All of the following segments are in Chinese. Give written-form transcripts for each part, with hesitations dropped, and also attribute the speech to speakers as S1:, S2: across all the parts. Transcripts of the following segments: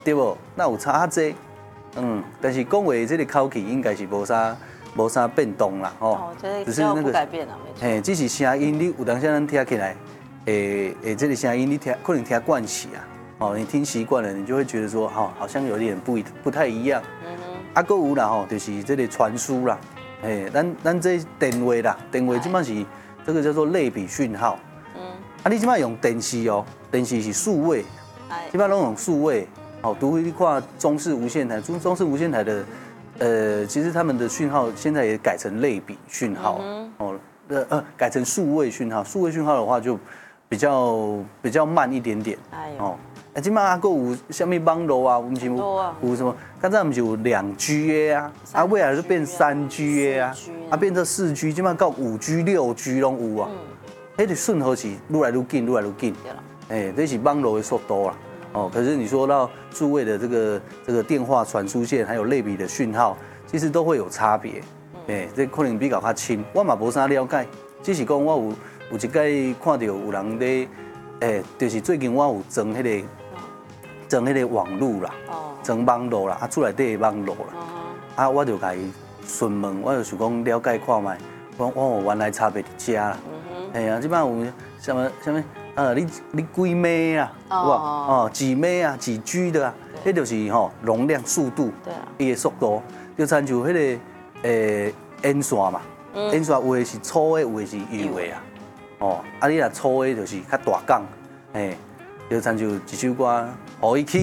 S1: 对不？那有差济，但是讲话这个口气应该是无啥变动啦，
S2: 只是那个不改变了，没错。
S1: 只是声音你有当时咱听起来，这个声音你可能听惯习啊，你听习惯了，你就会觉得说，好像有点不太一样。啊，搁有啦就是这个传输啦，咱这电话啦，电话基本是这个叫做类比讯号。你基本用电视哦，电视是数位，基本拢用数位。除非你看中视无线台，中视无线台的。其实他们的讯号现在也改成类比讯号，改成数位讯号。数位讯号的话就比较慢一点点。今麦还有什么网络啊？不是有什么？刚才不是有2G 的啊，未来就变3G 的啊，变成4G，今麦到5G、6G 拢有啊。迄个顺序是愈来愈紧，愈来愈紧。这是网络的速度啦。可是你说到数位的这个电话传输线，还有类比的讯号，其实都会有差别。这可能比较轻，我嘛无啥了解，只是讲我有一届看到有人咧，就是最近我有装迄个网路啦，装网络啦，出来底的网络啦，我就甲伊询问，我就想讲了解看卖，我原来差别伫遮啦。即摆有什么？你几枚啊？几枚啊？几 G 的啊？迄就是容量、速度，伊的速度，就参照迄个end线嘛。end线有的是粗的，有的是幼的啊。你若粗的，就是较大港，就参照一首歌，互伊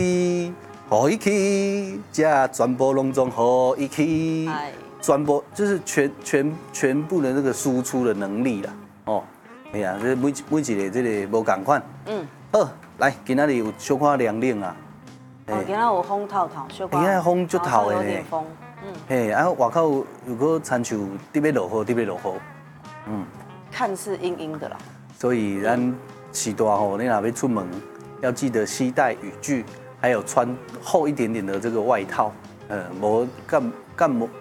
S1: 去，这全部拢总互伊去，全部就是全部的那个输出的能力啦。这每一个这个无共款。好，来，今仔日有小可凉冷啊。
S2: 今仔有风透，小可。
S1: 今仔风足透的呢。
S2: 有点风。
S1: 外口如果参像特别落雨。
S2: 看似阴阴的啦。
S1: 所以咱时代你若要出门，要记得携带雨具，还有穿厚一点点的这个外套。无感到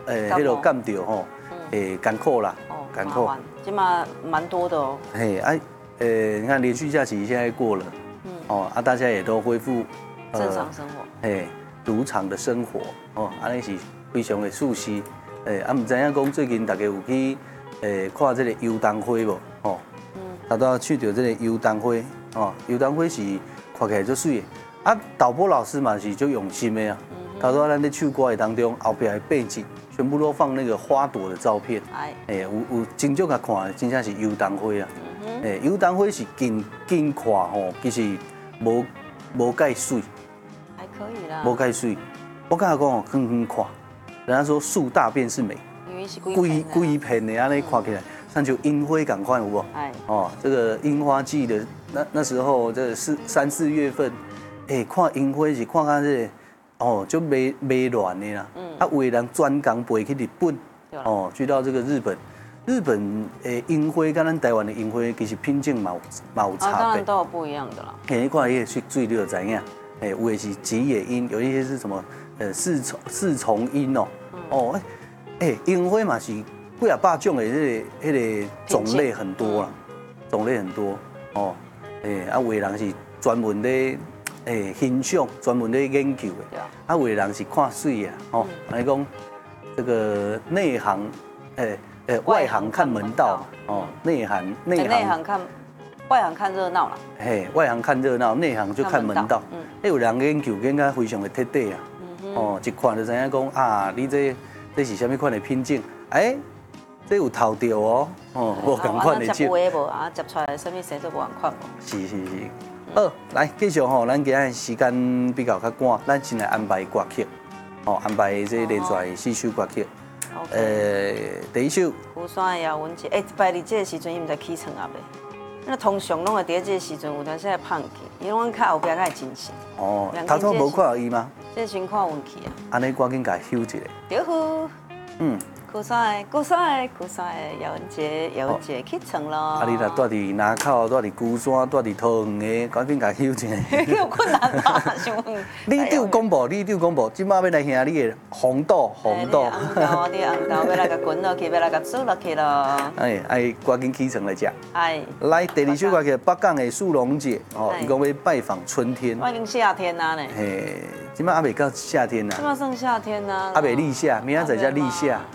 S1: 艰苦啦。艰苦。
S2: 起码蛮多的哦。
S1: 你看连续假期现在过了，大家也都恢复
S2: 正常生活，
S1: 如常的生活，安尼是非常的舒适。唔知影讲最近大家有去看这个游灯会无？大家去到这个游灯会，游灯会是看起来足水的。导播老师嘛是足用心的啊。头拄咱在唱歌的当中，后边的背景全部都放那个花朵的照片。有真少甲看，真正是游灯会啊。游灯会是近看其实无介水，
S2: 还可以啦。
S1: 无介水，我感觉讲远看，人家说树大便是美，规片的安尼看起来，像就樱花赶快有无？这个樱花季的那时候，这3、4月份，看樱花是看到这个，就没乱的啦。有的人专工飞去日本，去到这个日本樱花跟咱台湾的樱花其实品种嘛有差别。
S2: 当然都有不一样的啦。
S1: 你看那个水你就知影，有的是吉野樱，有一些是什么四重樱樱花嘛是几啊百种的迄个种类很多啦，有的人是专门咧欣赏，专门咧研究的，有的人是看水啊，来讲这个外行看门道，内行
S2: 看，外行看热闹啦。
S1: 外行看热闹，内行就看门道。有人研究更加非常的彻底啊。一看就知影讲啊，你这是什么款的品种？这有头掉哦，无同款的种。
S2: 接有无啊？接出来什么生都无同款无？
S1: 是。好，来继续咱今日时间比较赶，咱先来安排歌曲，安排这连续4首歌曲。第一首。
S2: 有山的遥远一，拜日这个时阵，伊毋知起床啊未？那通常拢会伫这个时阵，有当时会放弃，因为阮较后壁较会真实。
S1: 头拄无看到伊吗？
S2: 这先看运气啊。
S1: 安尼赶紧甲伊休一下。
S2: 对呼。 鼓山的姚文杰去床咯。
S1: 啊，你若住伫南口，住伫鼓山，住伫桃园的，赶紧甲休一下。
S2: 有困难吧？想问。
S1: 李长公布，即摆要来兄你的红豆。
S2: 你红豆要来甲滚落去，要来甲煮落去咯。
S1: 哎，爱赶紧起床来食。
S2: 哎。
S1: 来，第二首歌曲北港的素龙姐，哦，伊讲要拜访春天。
S2: 我已经夏天啦呢。
S1: 嘿，即摆还未到夏天啦。
S2: 即摆算夏天啦。
S1: 还未立夏，明仔载才立夏。